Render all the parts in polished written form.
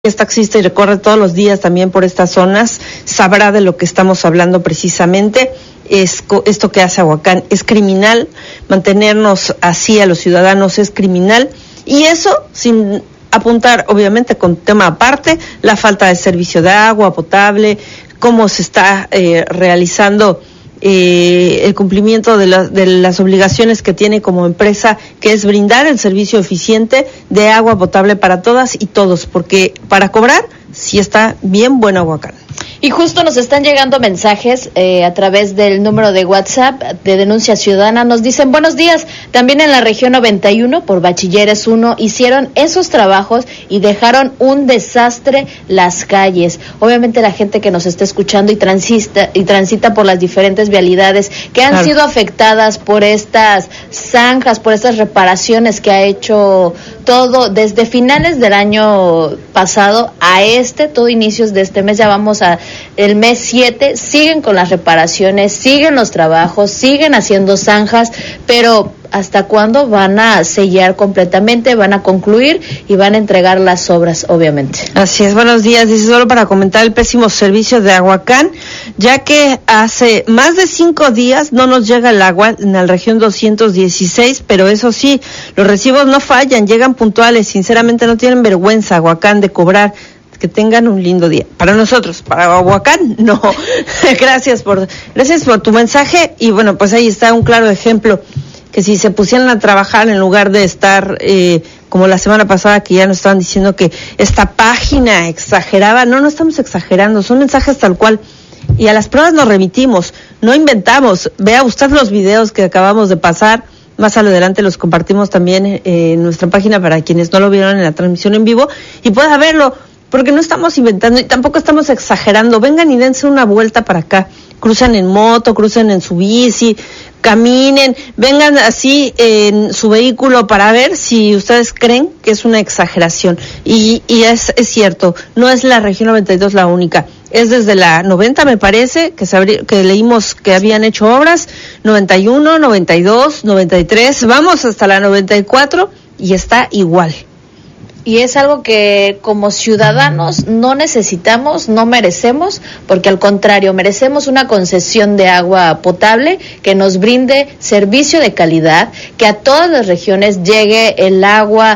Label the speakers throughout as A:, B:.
A: es taxista y recorre todos los días también por estas zonas, sabrá de lo que estamos hablando precisamente. Esto que hace Aguacán es criminal, mantenernos así a los ciudadanos es criminal, y eso sin apuntar, obviamente, con tema aparte, la falta de servicio de agua potable, cómo se está realizando el cumplimiento de las obligaciones que tiene como empresa, que es brindar el servicio eficiente de agua potable para todas y todos, porque para cobrar sí está bien bueno Aguacán.
B: Y justo nos están llegando mensajes a través del número de WhatsApp de Denuncia Ciudadana. Nos dicen, buenos días, también en la región 91, por Bachilleres 1, hicieron esos trabajos y dejaron un desastre las calles. Obviamente la gente que nos está escuchando y transita por las diferentes vialidades que han sido afectadas por estas zanjas, por estas reparaciones que ha hecho todo desde finales del año pasado a todo inicios de este mes, ya vamos a el mes 7, siguen con las reparaciones, siguen los trabajos, siguen haciendo zanjas, pero ¿hasta cuándo van a sellar completamente? Van a concluir y van a entregar las obras, obviamente. Así es, buenos días. Dice, solo para comentar el pésimo servicio de Aguacán, ya que hace más de 5 días no nos llega el agua en la región 216, pero eso sí, los recibos no fallan, llegan puntuales. Sinceramente no tienen vergüenza, Aguacán, de cobrar. Que tengan un lindo día. Para nosotros, para Aguacán, no. Gracias por tu mensaje. Y bueno, pues ahí está un claro ejemplo, que si se pusieran a trabajar en lugar de estar como la semana pasada, que ya nos estaban diciendo que esta página exageraba. No estamos exagerando, son mensajes tal cual. Y a las pruebas nos remitimos, no inventamos. Vea usted los videos que acabamos de pasar. Más adelante los compartimos también en nuestra página para quienes no lo vieron en la transmisión en vivo y pueda verlo. Porque no estamos inventando y tampoco estamos exagerando. Vengan y dense una vuelta para acá. Cruzan en moto, cruzan en su bici, caminen, vengan así en su vehículo para ver si ustedes creen que es una exageración. Y es cierto, no es la región 92 la única. Es desde la 90, me parece, que leímos que habían hecho obras, 91, 92, 93, vamos hasta la 94 y está igual. Y es algo que como ciudadanos no necesitamos, no merecemos, porque al contrario, merecemos una concesión de agua potable que nos brinde servicio de calidad, que a todas las regiones llegue el agua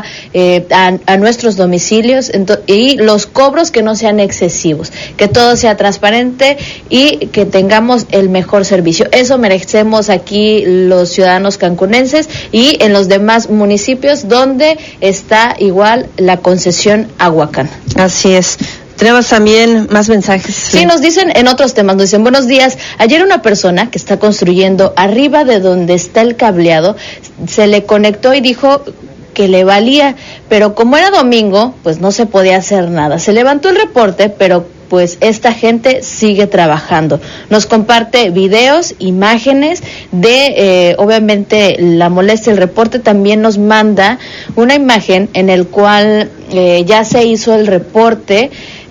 B: a nuestros domicilios y los cobros que no sean excesivos, que todo sea transparente y que tengamos el mejor servicio. Eso merecemos aquí los ciudadanos cancunenses y en los demás municipios donde está igual la concesión Aguacán. Así es. Tenemos también más mensajes. Sí, nos dicen en otros temas, nos dicen, buenos días, ayer una persona que está construyendo arriba de donde está el cableado, se le conectó y dijo que le valía, pero como era domingo, pues no se podía hacer nada. Se levantó el reporte, pero pues esta gente sigue trabajando. Nos comparte videos, imágenes de, obviamente, la molestia. El reporte también nos manda una imagen en el cual ya se hizo el reporte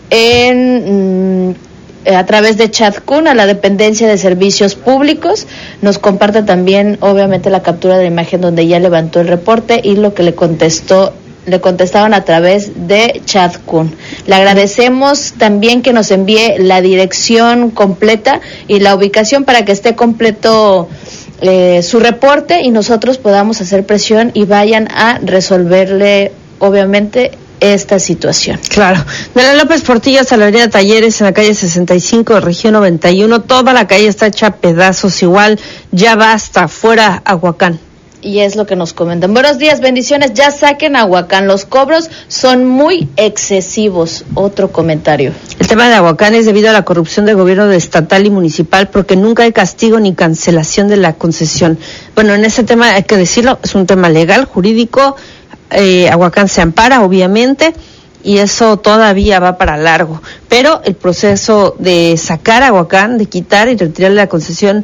B: a través de Chatcun a la dependencia de servicios públicos. Nos comparte también, obviamente, la captura de la imagen donde ya levantó el reporte y lo que le contestaban a través de Chatcun. Le agradecemos también que nos envíe la dirección completa y la ubicación para que esté completo su reporte y nosotros podamos hacer presión y vayan a resolverle, obviamente, esta situación. Claro. De la López Portillas a la avenida Talleres en la calle 65, región 91, toda la calle está hecha a pedazos igual, ya basta, fuera Aguacán. Y es lo que nos comentan. Buenos días, bendiciones, ya saquen Aguacán, los cobros son muy excesivos. Otro comentario. El tema de Aguacán es debido a la corrupción del gobierno estatal y municipal, porque nunca hay castigo ni cancelación de la concesión. Bueno, en ese tema hay que decirlo, es un tema legal, jurídico, Aguacán se ampara, obviamente, y eso todavía va para largo. Pero el proceso de sacar Aguacán, de quitar y retirar la concesión,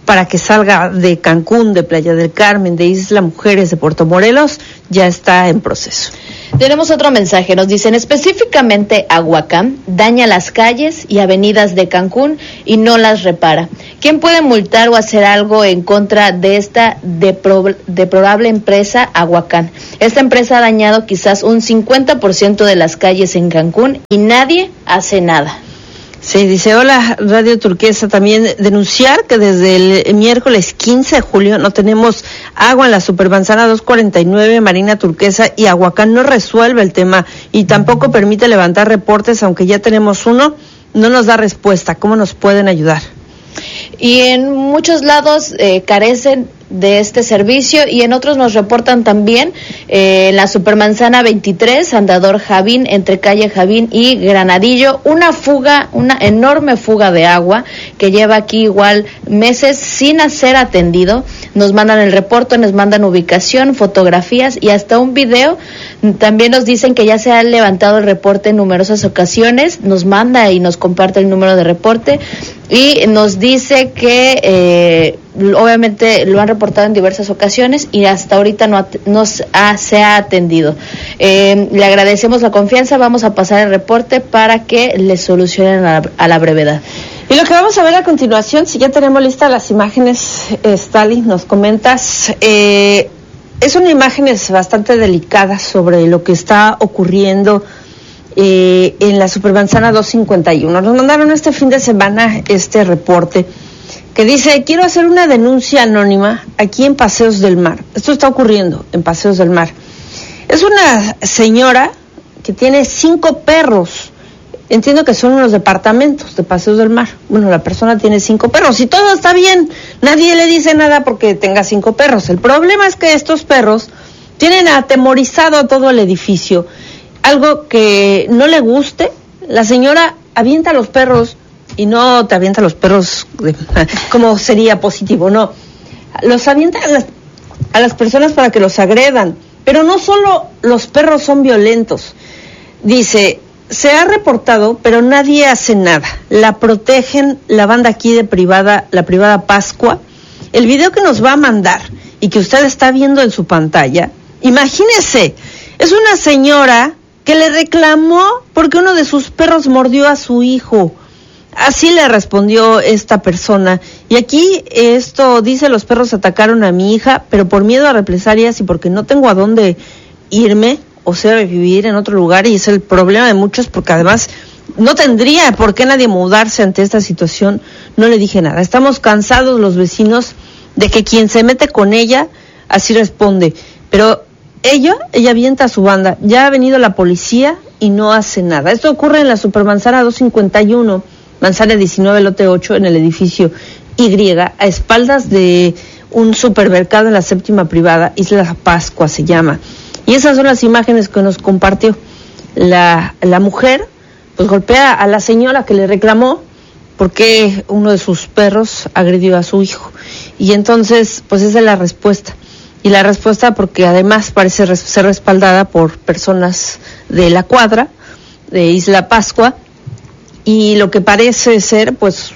A: para que salga de Cancún, de Playa del Carmen, de Isla Mujeres, de Puerto Morelos, ya está en proceso.
B: Tenemos otro mensaje, nos dicen específicamente Aguacán daña las calles y avenidas de Cancún y no las repara. ¿Quién puede multar o hacer algo en contra de esta deplorable empresa Aguacán? Esta empresa ha dañado quizás un 50% de las calles en Cancún y nadie hace nada.
A: Sí, dice, hola, Radio Turquesa, también denunciar que desde el miércoles 15 de julio no tenemos agua en la Supermanzana 249, Marina Turquesa, y Aguacán no resuelve el tema y tampoco permite levantar reportes, aunque ya tenemos uno, no nos da respuesta. ¿Cómo nos pueden ayudar?
B: Y en muchos lados carecen de este servicio y en otros nos reportan también en la Supermanzana 23, Andador Javín, entre calle Javín y Granadillo, una enorme fuga de agua que lleva aquí igual meses sin ser atendido. Nos mandan el reporte, nos mandan ubicación, fotografías y hasta un video. También nos dicen que ya se ha levantado el reporte en numerosas ocasiones, nos manda y nos comparte el número de reporte y nos dice que obviamente lo han reportado en diversas ocasiones y hasta ahorita se ha atendido. Le agradecemos la confianza, vamos a pasar el reporte para que le solucionen a la brevedad.
A: Y lo que vamos a ver a continuación, si ya tenemos listas las imágenes, Stalin, nos comentas, es una imágenes bastante delicadas sobre lo que está ocurriendo en la Supermanzana 251. Nos mandaron este fin de semana este reporte que dice, quiero hacer una denuncia anónima aquí en Paseos del Mar. Esto está ocurriendo en Paseos del Mar. Es una señora que tiene 5 perros. Entiendo que son unos departamentos de Paseos del Mar. Bueno, la persona tiene 5 perros y todo está bien. Nadie le dice nada porque tenga 5 perros. El problema es que estos perros tienen atemorizado a todo el edificio. Algo que no le guste, la señora avienta a los perros. Y no te avienta los perros como sería positivo, no. Los avienta a las personas para que los agredan. Pero no solo los perros son violentos. Dice, se ha reportado, pero nadie hace nada. La protegen la banda aquí de la privada Pascua. El video que nos va a mandar y que usted está viendo en su pantalla, imagínese, es una señora que le reclamó porque uno de sus perros mordió a su hijo. Así le respondió esta persona. Y aquí esto dice, los perros atacaron a mi hija, pero por miedo a represalias y porque no tengo a dónde irme, o sea, vivir en otro lugar, y es el problema de muchos, porque además no tendría por qué nadie mudarse ante esta situación. No le dije nada. Estamos cansados los vecinos de que quien se mete con ella, así responde. Pero ella avienta a su banda. Ya ha venido la policía y no hace nada. Esto ocurre en la Supermanzana 251, Manzana 19, lote 8, en el edificio Y, a espaldas de un supermercado en la séptima privada, Isla Pascua se llama. Y esas son las imágenes que nos compartió. La mujer, pues golpea a la señora que le reclamó porque uno de sus perros agredió a su hijo. Y entonces, pues esa es la respuesta. Y la respuesta porque además parece ser respaldada por personas de la cuadra, de Isla Pascua, y lo que parece ser pues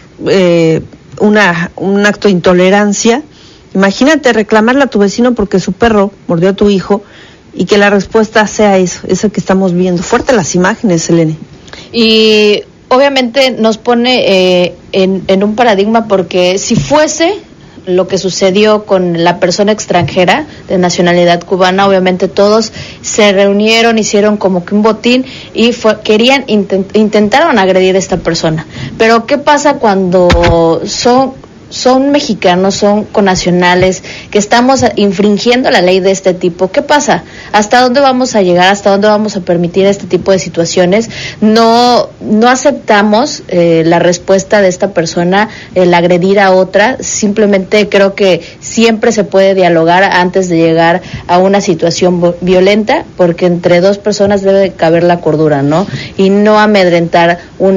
A: un acto de intolerancia. Imagínate reclamarle a tu vecino porque su perro mordió a tu hijo y que la respuesta sea eso que estamos viendo. Fuerte las imágenes, Selene.
B: Y obviamente nos pone en un paradigma, porque si fuese lo que sucedió con la persona extranjera de nacionalidad cubana, obviamente todos se reunieron, hicieron como que un botín y intentaron agredir a esta persona. Pero ¿qué pasa cuando son mexicanos, son connacionales, que estamos infringiendo la ley de este tipo? ¿Qué pasa? ¿Hasta dónde vamos a llegar? ¿Hasta dónde vamos a permitir este tipo de situaciones? No aceptamos la respuesta de esta persona, el agredir a otra. Simplemente creo que siempre se puede dialogar antes de llegar a una situación violenta, porque entre dos personas debe caber la cordura, ¿no? Y no amedrentar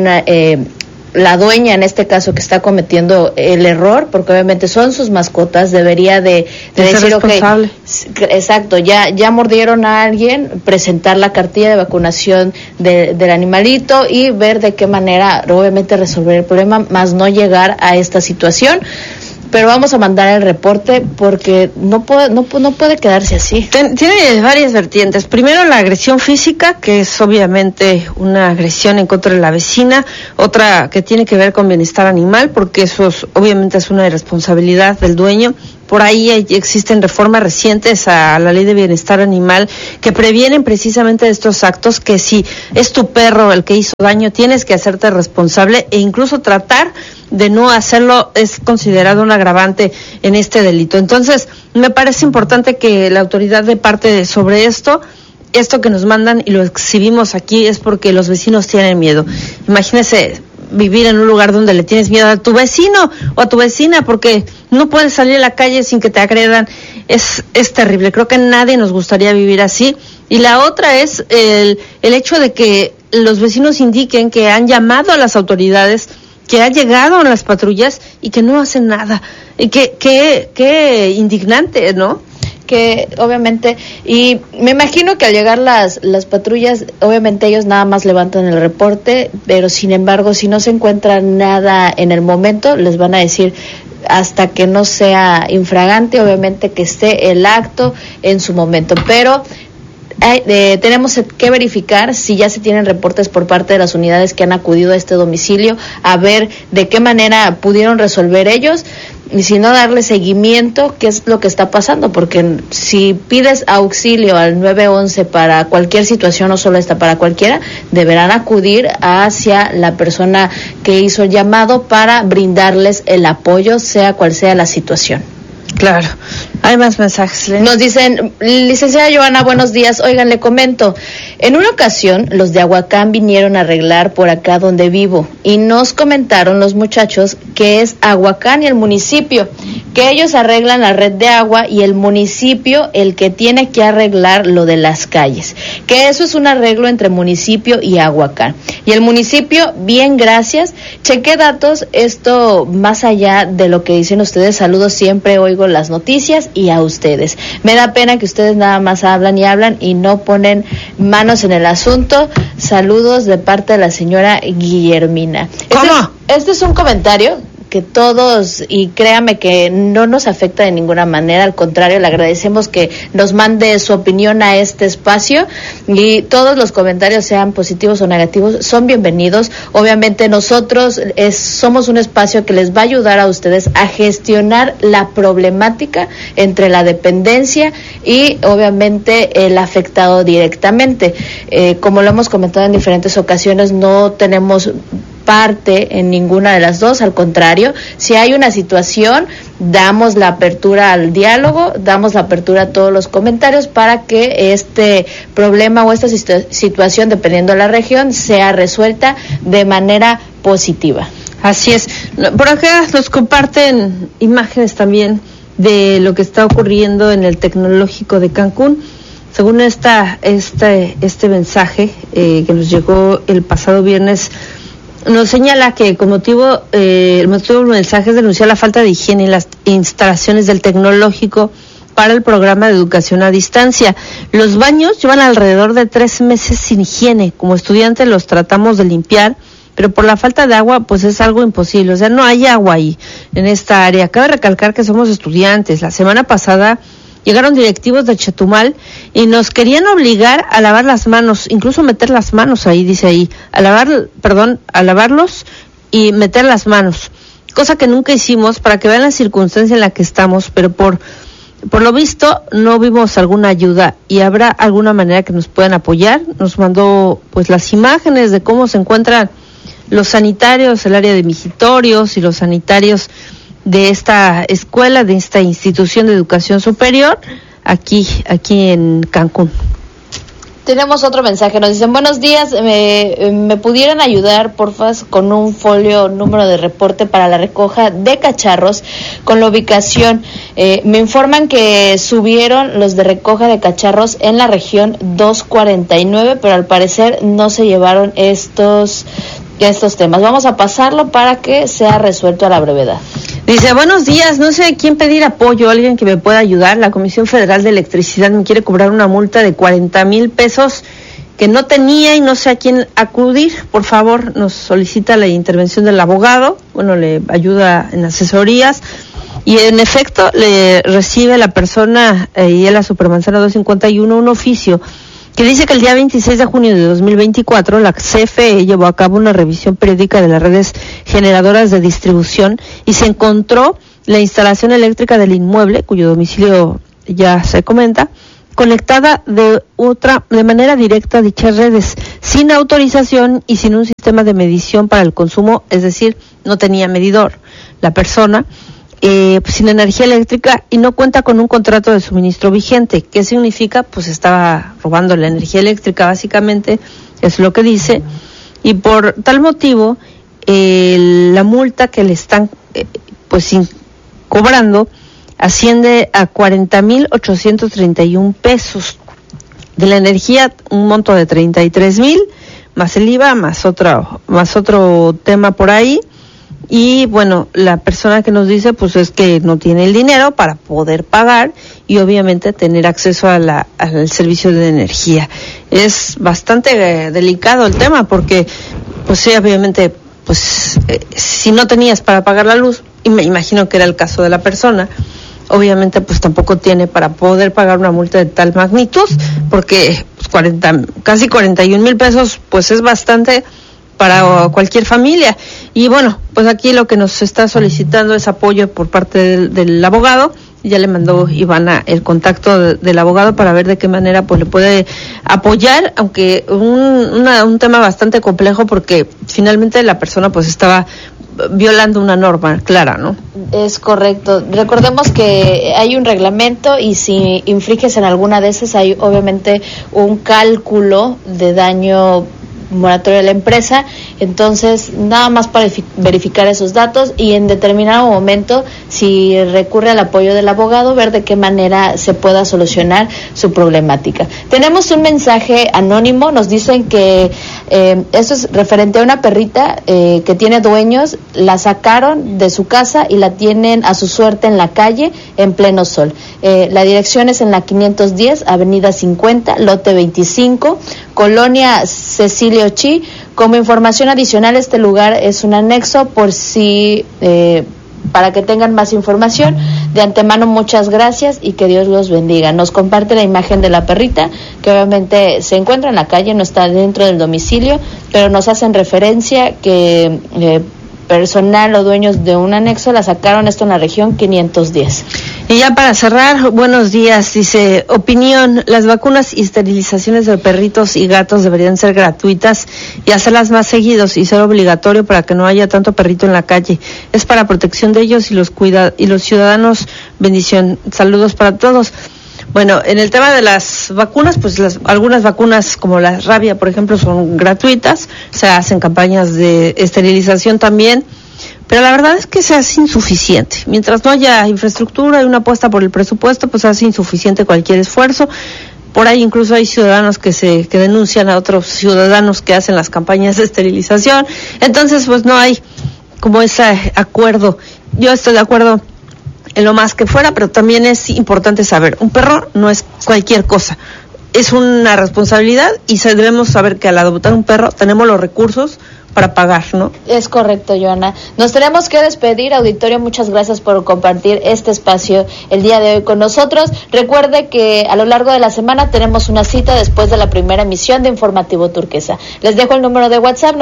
B: la dueña, en este caso, que está cometiendo el error, porque obviamente son sus mascotas, debería de decir, responsable. Exacto, ya mordieron a alguien, presentar la cartilla de vacunación del animalito y ver de qué manera, obviamente, resolver el problema, más no llegar a esta situación. pero vamos a mandar el reporte porque no puede quedarse así.
A: Tiene varias vertientes. Primero, la agresión física, que es obviamente una agresión en contra de la vecina. Otra que tiene que ver con bienestar animal, porque eso obviamente es una irresponsabilidad del dueño. Por ahí existen reformas recientes a la ley de bienestar animal que previenen precisamente estos actos, que si es tu perro el que hizo daño, tienes que hacerte responsable e incluso tratar de no hacerlo es considerado un agravante en este delito. Entonces, me parece importante que la autoridad dé parte sobre esto. Esto que nos mandan y lo exhibimos aquí es porque los vecinos tienen miedo. Imagínese vivir en un lugar donde le tienes miedo a tu vecino o a tu vecina porque no puedes salir a la calle sin que te agredan. Es terrible. Creo que nadie nos gustaría vivir así. Y la otra es el hecho de que los vecinos indiquen que han llamado a las autoridades, que han llegado a las patrullas y que no hacen nada. Y que indignante, ¿no?
B: Que obviamente, y me imagino que al llegar las patrullas, obviamente ellos nada más levantan el reporte, pero sin embargo, si no se encuentra nada en el momento, les van a decir hasta que no sea infragante, obviamente que esté el acto en su momento, pero tenemos que verificar si ya se tienen reportes por parte de las unidades que han acudido a este domicilio, a ver de qué manera pudieron resolver ellos, y si no, darle seguimiento, qué es lo que está pasando, porque si pides auxilio al 911 para cualquier situación, no solo esta, para cualquiera, deberán acudir hacia la persona que hizo el llamado para brindarles el apoyo, sea cual sea la situación.
A: Claro. Hay más mensajes.
B: Nos dicen, licenciada Joana, buenos días. Oigan, le comento, en una ocasión los de Aguacán vinieron a arreglar por acá donde vivo y nos comentaron los muchachos que es Aguacán y el municipio, que ellos arreglan la red de agua y el municipio el que tiene que arreglar lo de las calles, que eso es un arreglo entre municipio y Aguacán. Y el municipio, bien, gracias. Chequé datos, esto más allá de lo que dicen ustedes, saludos, siempre oigo las noticias y a ustedes. Me da pena que ustedes nada más hablan y no ponen manos en el asunto. Saludos de parte de la señora Guillermina.
A: ¿Cómo?
B: Este es un comentario que todos, y créame que no nos afecta de ninguna manera, al contrario, le agradecemos que nos mande su opinión a este espacio, y todos los comentarios, sean positivos o negativos, son bienvenidos. Obviamente nosotros somos un espacio que les va a ayudar a ustedes a gestionar la problemática entre la dependencia y obviamente el afectado directamente. Como lo hemos comentado en diferentes ocasiones, no tenemos parte en ninguna de las dos, al contrario, si hay una situación, damos la apertura al diálogo, damos la apertura a todos los comentarios para que este problema o esta situación, dependiendo de la región, sea resuelta de manera positiva.
A: Así es. Por acá nos comparten imágenes también de lo que está ocurriendo en el Tecnológico de Cancún. Según este mensaje que nos llegó el pasado viernes, nos señala que el motivo del mensaje es denunciar la falta de higiene en las instalaciones del Tecnológico para el programa de educación a distancia. Los baños llevan alrededor de 3 meses sin higiene. Como estudiantes los tratamos de limpiar, pero por la falta de agua, pues es algo imposible. O sea, no hay agua ahí, en esta área. Cabe recalcar que somos estudiantes. La semana pasada llegaron directivos de Chetumal y nos querían obligar a lavar las manos, incluso meter las manos ahí, dice ahí, a lavarlos y meter las manos, cosa que nunca hicimos, para que vean la circunstancia en la que estamos, pero por lo visto no vimos alguna ayuda. ¿Y habrá alguna manera que nos puedan apoyar? Nos mandó pues las imágenes de cómo se encuentran los sanitarios, el área de migitorios y los sanitarios de esta escuela, de esta institución de educación superior, aquí en Cancún.
B: Tenemos otro mensaje, nos dicen, buenos días, me pudieran ayudar, porfa, con un folio, número de reporte para la recoja de cacharros, con la ubicación. Me informan que subieron los de recoja de cacharros en la región 249, pero al parecer no se llevaron estos temas. Vamos a pasarlo para que sea resuelto a la brevedad.
A: Dice, buenos días, no sé a quién pedir apoyo, alguien que me pueda ayudar. La Comisión Federal de Electricidad me quiere cobrar una multa de 40,000 pesos que no tenía y no sé a quién acudir. Por favor, nos solicita la intervención del abogado, le ayuda en asesorías. Y en efecto, le recibe la persona, y en la Supermanzana 251, un oficio que dice que el día 26 de junio de 2024 la CFE llevó a cabo una revisión periódica de las redes generadoras de distribución y se encontró la instalación eléctrica del inmueble, cuyo domicilio ya se comenta, conectada de manera directa a dichas redes, sin autorización y sin un sistema de medición para el consumo, es decir, no tenía medidor la persona, sin energía eléctrica y no cuenta con un contrato de suministro vigente. ¿Qué significa? Pues estaba robando la energía eléctrica, básicamente, es lo que dice, y por tal motivo, la multa que le están cobrando asciende a 40,831 pesos. De la energía, un monto de 33,000, más el IVA, más otro tema por ahí. Y bueno, la persona que nos dice pues es que no tiene el dinero para poder pagar y obviamente tener acceso al servicio de energía. Es bastante delicado el tema porque pues sí, obviamente pues si no tenías para pagar la luz, y me imagino que era el caso de la persona, obviamente pues tampoco tiene para poder pagar una multa de tal magnitud, porque pues, casi 41,000 pesos pues es bastante para cualquier familia. Y bueno, pues aquí lo que nos está solicitando es apoyo por parte del abogado. Ya le mandó Ivana el contacto del abogado para ver de qué manera pues le puede apoyar, aunque un tema bastante complejo porque finalmente la persona pues estaba violando una norma clara, ¿no?
B: Es correcto. Recordemos que hay un reglamento y si infringes en alguna de esas hay obviamente un cálculo de daño moratorio de la empresa, entonces nada más para verificar esos datos y en determinado momento si recurre al apoyo del abogado, ver de qué manera se pueda solucionar su problemática. Tenemos un mensaje anónimo, nos dicen que esto es referente a una perrita que tiene dueños, la sacaron de su casa y la tienen a su suerte en la calle en pleno sol. La dirección es en la 510, avenida 50, lote 25, Colonia Cecilio Chi. Como información adicional, este lugar es un anexo por si para que tengan más información. De antemano, muchas gracias y que Dios los bendiga. Nos comparte la imagen de la perrita, que obviamente se encuentra en la calle, no está dentro del domicilio, pero nos hacen referencia que personal o dueños de un anexo la sacaron, esto en la región 510.
A: Y ya para cerrar, buenos días, dice, opinión, las vacunas y esterilizaciones de perritos y gatos deberían ser gratuitas y hacerlas más seguidos y ser obligatorio para que no haya tanto perrito en la calle. Es para protección de ellos y los ciudadanos. Bendición. Saludos para todos. Bueno, en el tema de las vacunas, pues algunas vacunas como la rabia, por ejemplo, son gratuitas, se hacen campañas de esterilización también, pero la verdad es que se hace insuficiente. Mientras no haya infraestructura y una apuesta por el presupuesto, pues se hace insuficiente cualquier esfuerzo. Por ahí incluso hay ciudadanos que denuncian a otros ciudadanos que hacen las campañas de esterilización. Entonces, pues no hay como ese acuerdo. Yo estoy de acuerdo en lo más que fuera, pero también es importante saber, un perro no es cualquier cosa, es una responsabilidad y debemos saber que al adoptar un perro tenemos los recursos para pagar, ¿no?
B: Es correcto, Joana. Nos tenemos que despedir, auditorio, muchas gracias por compartir este espacio el día de hoy con nosotros. Recuerde que a lo largo de la semana tenemos una cita después de la primera emisión de Informativo Turquesa. Les dejo el número de WhatsApp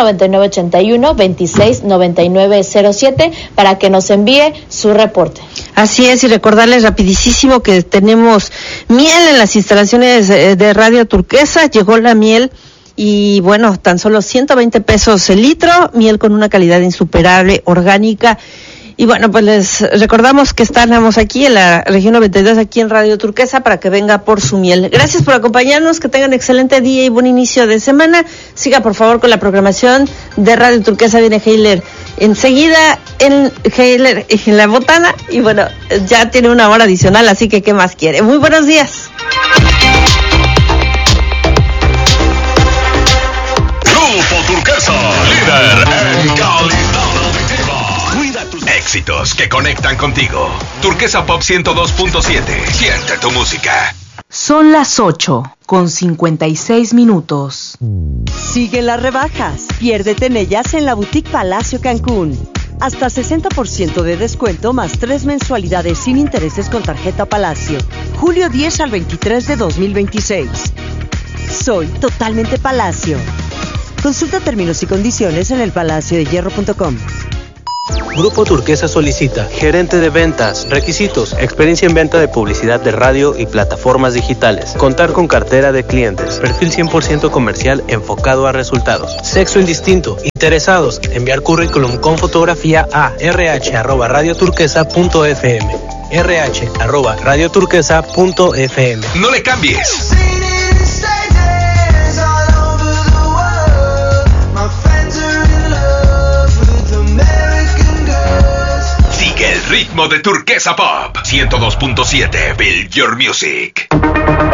B: 9981-269907 para que nos envíe su reporte.
A: Así es, y recordarles rapidísimo que tenemos miel en las instalaciones de Radio Turquesa. Llegó la miel y bueno, tan solo 120 pesos el litro, miel con una calidad insuperable, orgánica. Y bueno, pues les recordamos que estamos aquí en la región 92, aquí en Radio Turquesa, para que venga por su miel. Gracias por acompañarnos, que tengan excelente día y buen inicio de semana. Siga por favor con la programación de Radio Turquesa. Viene Heiler enseguida en la botana y bueno, ya tiene una hora adicional, así que ¿qué más quiere? Muy buenos días.
C: Grupo Turquesa, líder en calidad auditiva. Cuida tus éxitos que conectan contigo. Turquesa Pop 102.7. Siente tu música.
D: Son las 8:56.
E: Siguen las rebajas. Piérdete en ellas en la Boutique Palacio Cancún.
D: Hasta 60% de descuento más 3 mensualidades sin intereses con tarjeta Palacio. Julio 10 al 23 de 2026. Soy totalmente Palacio. Consulta términos y condiciones en elpalaciodehierro.com.
E: Grupo Turquesa solicita gerente de ventas, requisitos, experiencia en venta de publicidad de radio y plataformas digitales, contar con cartera de clientes, perfil 100% comercial enfocado a resultados, sexo indistinto, interesados, enviar currículum con fotografía a rh@radioturquesa.fm, rh@radioturquesa.fm.
C: No le cambies. El ritmo de Turquesa Pop 102.7 Build Your Music.